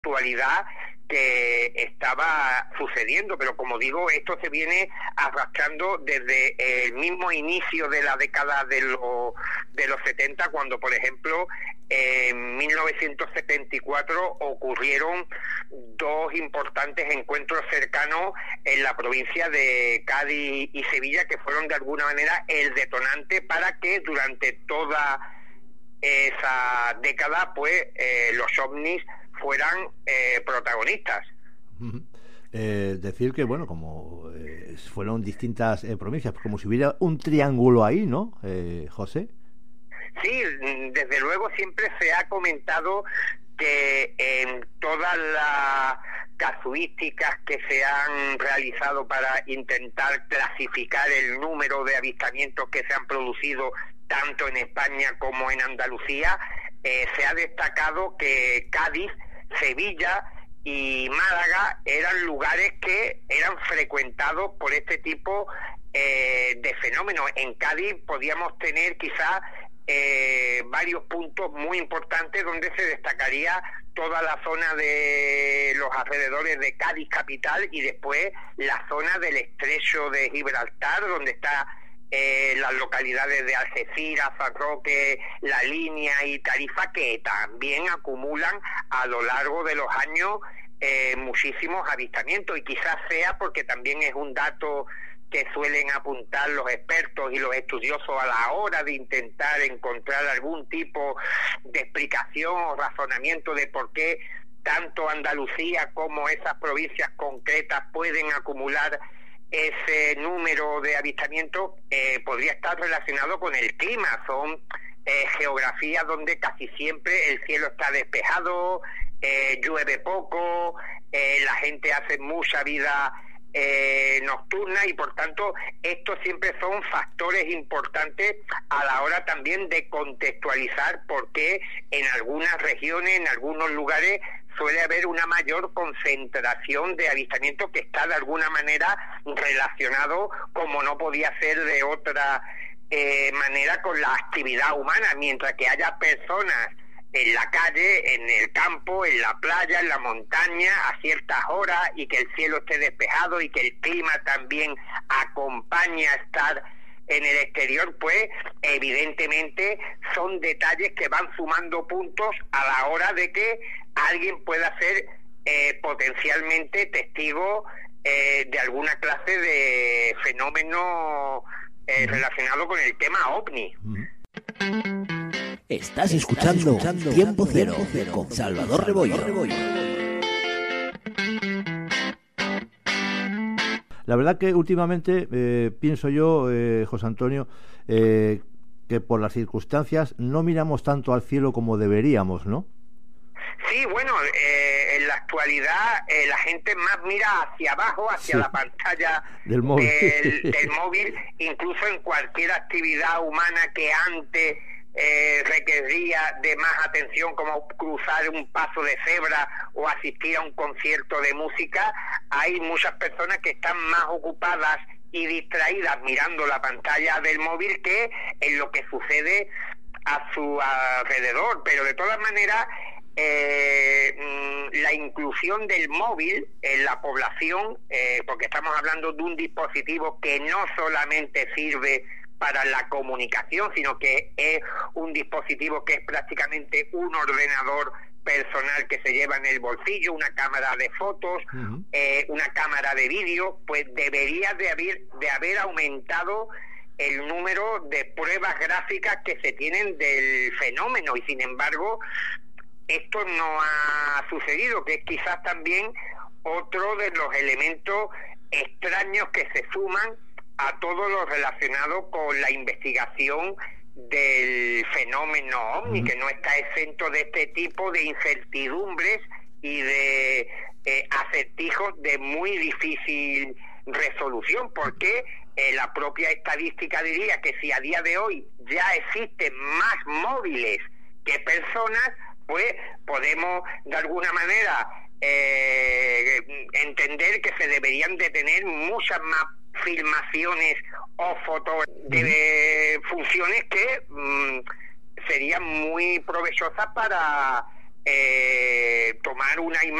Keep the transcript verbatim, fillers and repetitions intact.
actualidad que estaba sucediendo, pero como digo, esto se viene arrastrando desde el mismo inicio de la década de, lo, de los setenta, cuando, por ejemplo, en mil novecientos setenta y cuatro ocurrieron dos importantes encuentros cercanos en la provincia de Cádiz y Sevilla, que fueron de alguna manera el detonante para que durante toda esa década pues eh, los ovnis fueran eh, protagonistas. Uh-huh. Eh, decir que, bueno, como eh, fueron distintas eh, provincias, como si hubiera un triángulo ahí, ¿no, eh, José? Sí, desde luego siempre se ha comentado que en todas las casuísticas que se han realizado para intentar clasificar el número de avistamientos que se han producido tanto en España como en Andalucía, eh, se ha destacado que Cádiz, Sevilla y Málaga eran lugares que eran frecuentados por este tipo eh, de fenómenos. En Cádiz podíamos tener quizás eh, varios puntos muy importantes donde se destacaría toda la zona de los alrededores de Cádiz capital y después la zona del estrecho de Gibraltar, donde está Eh, las localidades de Algeciras, San Roque, La Línea y Tarifa, que también acumulan a lo largo de los años eh, muchísimos avistamientos, y quizás sea porque también es un dato que suelen apuntar los expertos y los estudiosos a la hora de intentar encontrar algún tipo de explicación o razonamiento de por qué tanto Andalucía como esas provincias concretas pueden acumular ese número de avistamientos. Eh, podría estar relacionado con el clima. Son eh, geografías donde casi siempre el cielo está despejado, eh, llueve poco, eh, la gente hace mucha vida eh, nocturna, y por tanto estos siempre son factores importantes a la hora también de contextualizar por qué en algunas regiones, en algunos lugares, suele haber una mayor concentración de avistamientos, que está de alguna manera relacionado, como no podía ser de otra eh, manera, con la actividad humana. Mientras que haya personas en la calle, en el campo, en la playa, en la montaña, a ciertas horas, y que el cielo esté despejado y que el clima también acompañe a estar en el exterior, pues evidentemente son detalles que van sumando puntos a la hora de que alguien pueda ser eh, potencialmente testigo eh, de alguna clase de fenómeno eh, relacionado con el tema ovni. Estás escuchando, Estás escuchando Tiempo Cero, Tiempo Cero con Salvador Rebollo. La verdad que últimamente eh, pienso yo, eh, José Antonio, eh, que por las circunstancias no miramos tanto al cielo como deberíamos, ¿no? Sí, bueno, eh, en la actualidad eh, la gente más mira hacia abajo, hacia sí, la pantalla del móvil. Del, del móvil, incluso en cualquier actividad humana que antes eh, requería de más atención, como cruzar un paso de cebra o asistir a un concierto de música. Hay muchas personas que están más ocupadas y distraídas mirando la pantalla del móvil que en lo que sucede a su alrededor. Pero de todas maneras, eh, la inclusión del móvil en la población, eh, porque estamos hablando de un dispositivo que no solamente sirve para la comunicación, sino que es un dispositivo que es prácticamente un ordenador personal que se lleva en el bolsillo, una cámara de fotos, uh-huh. eh, una cámara de vídeo, pues debería de haber, de haber aumentado el número de pruebas gráficas que se tienen del fenómeno, y sin embargo esto no ha sucedido, que es quizás también otro de los elementos extraños que se suman a todo lo relacionado con la investigación del fenómeno ovni, que no está exento de este tipo de incertidumbres y de eh, acertijos de muy difícil resolución, porque eh, la propia estadística diría que si a día de hoy ya existen más móviles que personas, pues podemos de alguna manera eh, entender que se deberían de tener muchas más filmaciones o fotos de funciones que mmm, serían muy provechosas para eh, tomar una imagen